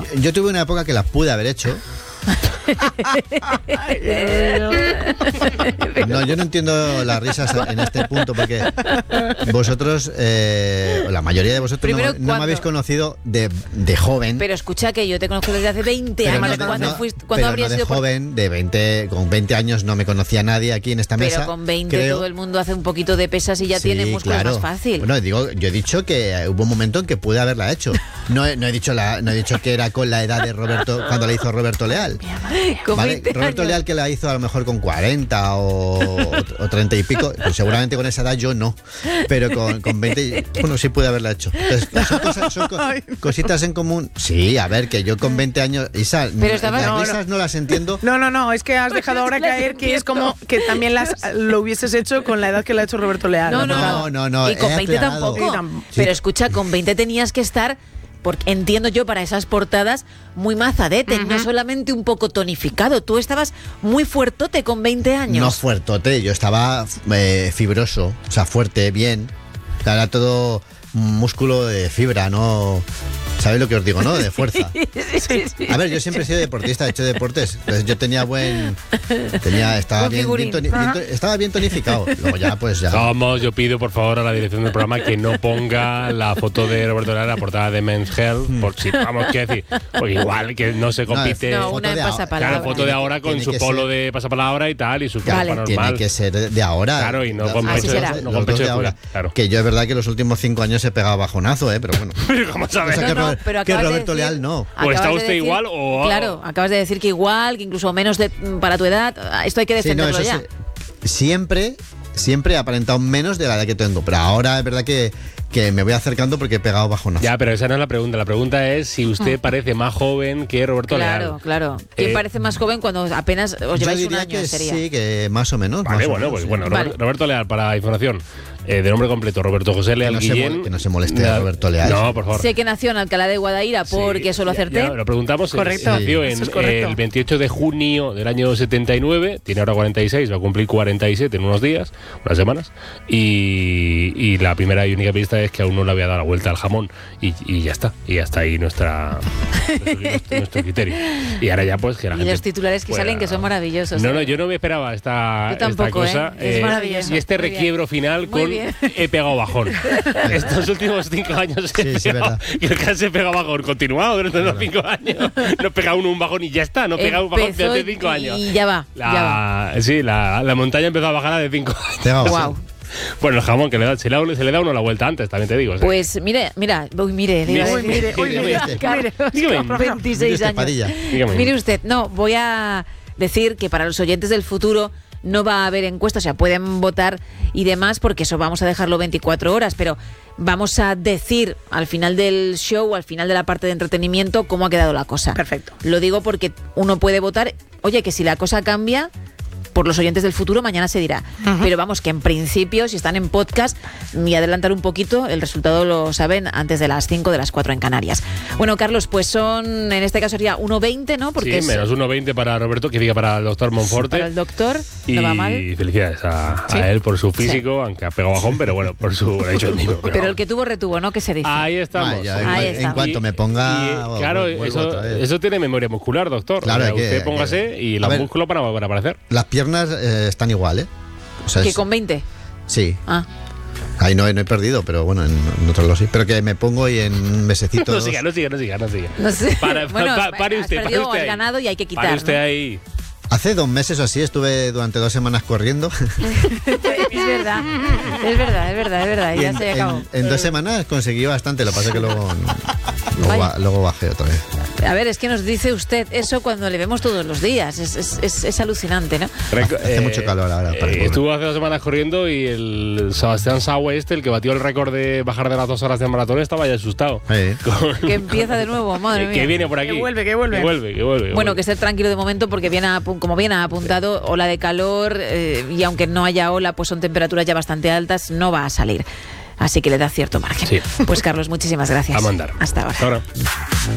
Yo tuve una época que la pude haber hecho. No, yo no entiendo las risas en este punto porque vosotros, la mayoría de vosotros no me habéis conocido de joven. Pero escucha que yo te conozco desde hace 20 años. ¿Cuándo habría sido joven? Con 20 años no me conocía nadie aquí en esta mesa. Pero con 20 todo el mundo hace un poquito de pesas y ya tiene músculos más fácil. Bueno, yo he dicho que hubo un momento en que pude haberla hecho. No he dicho que era con la edad de Roberto, cuando la hizo Roberto Leal. ¿Vale? Roberto Leal, que la hizo a lo mejor con 40 o 30 y pico, pues seguramente con esa edad yo no, pero con 20, bueno, sí pude haberla hecho. Entonces, son cositas en común. Sí, a ver, que yo con 20 años, Isa, las risas no las entiendo. No, es que has dejado ahora caer que es como que también lo hubieses hecho con la edad que la ha hecho Roberto Leal. No. Y con 20 tampoco. Pero escucha, con 20 tenías que estar... Porque entiendo yo para esas portadas muy mazadete, no solamente un poco tonificado. Tú estabas muy fuertote con 20 años. No fuertote, yo estaba fibroso, o sea, fuerte, bien. Era todo músculo de fibra, no... ¿Sabéis lo que os digo, no? De fuerza. Sí. A ver, yo siempre he sido deportista, he hecho deportes. Entonces yo tenía estaba bien tonificado. Luego ya, pues ya. Vamos, yo pido por favor a la dirección del programa que no ponga la foto de Roberto Leal en la portada de Men's Health, por si, vamos, ¿qué decir? Pues igual que no se compite. No, una de pasapalabra. Claro, foto de ahora con su polo de pasapalabra y tal, y su ropa normal. Tiene que ser de ahora. Claro, y no con pecho de ahora. Claro. Que yo es verdad que los últimos 5 años he pegado bajonazo, pero bueno. ¿Cómo sabes? Pero que Roberto Leal no. ¿O está usted igual o...? Claro, acabas de decir que igual, que incluso menos para tu edad. Esto hay que defenderlo ya. Siempre he aparentado menos de la edad que tengo, pero ahora es verdad que me voy acercando porque he pegado bajonazo. Ya, pero esa no es la pregunta. La pregunta es si usted parece más joven que Roberto Leal. Claro. ¿Quién parece más joven cuando apenas os lleváis un año? Que sí, que más o menos. Vale, Vale. Roberto Leal, para información. De nombre completo, Roberto José Leal Guillén. Que no se moleste a Roberto Leal. No, por favor. Sé que nació en Alcalá de Guadaira porque eso lo acerté. Ya lo preguntamos. Correcto. Nació el 28 de junio del año 79. Tiene ahora 46, va a cumplir 47 en unos días, unas semanas. Y la primera y única pista es que aún no le había dado la vuelta al jamón. Y ya está. Y hasta ahí nuestro criterio. Y ahora ya pues que la gente... Y los titulares que salen que son maravillosos. No, yo no me esperaba esta cosa. Es maravilloso. Y este requiebro final con... He pegado bajón. Estos últimos 5 años que casi he pegado bajón continuado durante los 5 años. No he pegado un bajón y ya está. No he pegado un bajón desde hace 5 años. Y ya va. Sí, la montaña empezó a bajar a de 5 años. Wow. Bueno, el jamón, que se le da uno la vuelta antes, también te digo. Pues mire, 26 años. Mire usted, voy a decir que para los oyentes del futuro no va a haber encuestas, o sea, pueden votar y demás, porque eso vamos a dejarlo 24 horas, pero vamos a decir al final del show, al final de la parte de entretenimiento, cómo ha quedado la cosa. Perfecto. Lo digo porque uno puede votar, oye, que si la cosa cambia... Por los oyentes del futuro, mañana se dirá. Pero vamos, que en principio, si están en podcast, y adelantar un poquito, el resultado lo saben antes de las 5, de las 4 en Canarias. Bueno, Carlos, pues en este caso sería 1,20, ¿no? Porque sí, menos 1,20 para Roberto, que diga para el doctor Monforte. Para el doctor, no va mal. Y felicidades a él por su físico, aunque ha pegado bajón, pero bueno, por su... Ha hecho el mismo. Pero el que tuvo retuvo, ¿no? Que se dice. Ahí estamos. En cuanto me ponga... Claro, eso tiene memoria muscular, doctor. Claro, usted póngase y los músculos para aparecer. Las piernas están igual, ¿eh? O sea, ¿Que con 20? Sí. Ahí no he perdido, pero bueno, en otros lo sí. Pero que me pongo y en un mesecito... No siga. No sé. Pare usted, has ganado y hay que quitar. Pare usted ahí. Hace 2 meses o así estuve durante 2 semanas corriendo. Es verdad. Y ya se acabó. En 2 semanas conseguí bastante, lo que pasa es que luego bajé otra vez. A ver, es que nos dice usted eso cuando le vemos todos los días. Es alucinante, ¿no? Hace mucho calor ahora. Estuvo hace 2 semanas corriendo y el Sebastián Saue el que batió el récord de bajar de las 2 horas de maratón, estaba ya asustado. Que empieza de nuevo, madre mía. Que viene por aquí. Que vuelve. Bueno, que esté tranquilo de momento porque como bien ha apuntado, ola de calor y aunque no haya ola, pues son temperaturas ya bastante altas, no va a salir. Así que le da cierto margen. Sí. Pues Carlos, muchísimas gracias. A mandar. Hasta ahora.